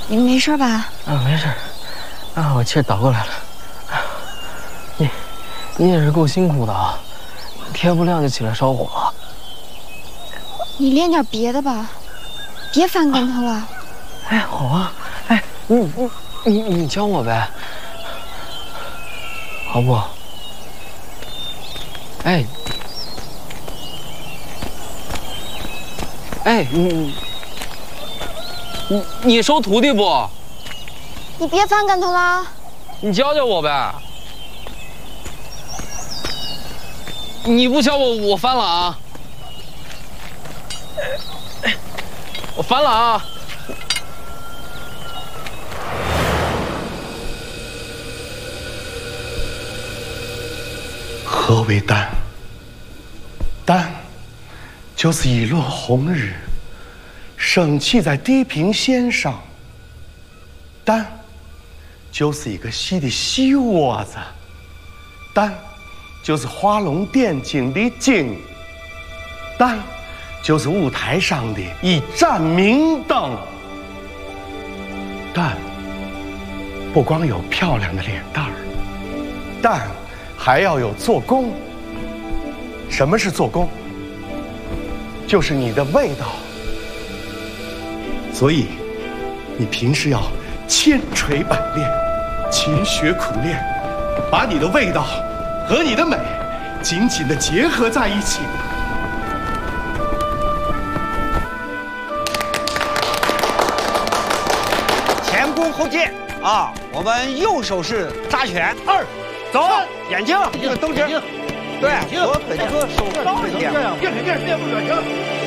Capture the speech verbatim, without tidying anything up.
你没事吧？ 啊，没事。啊，我气儿倒过来了。你，你也是够辛苦的啊，天不亮就起来烧火。 你练点别的吧，别翻跟头了。 哎，好啊。哎，你你你你教我呗，好不？哎。 哎，你你你收徒弟不？ 你别翻跟头啦！ 你教教我呗。你不教我，我翻了啊！我翻了啊！ 何为丹？丹。 就是一轮红日，升起在地平线上。丹，就是一个细的细窝子。丹，就是画龙点睛的睛。丹，就是舞台上的一盏明灯。丹，不光有漂亮的脸蛋儿，丹还要有做工。什么是做工？ 就是你的味道，所以你平时要千锤百炼、勤学苦练，把你的味道和你的美紧紧地结合在一起。 前弓后箭啊！我们右手是扎拳，二走，眼睛， 都直。 对，我本科手上这样， 变成这样，变不转型。